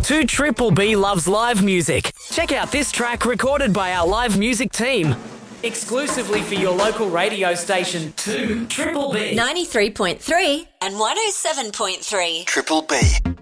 2 Triple B loves live music. Check out this track recorded by our live music team. Exclusively for your local radio station, 2 Triple B. 93.3 and 107.3. Triple B.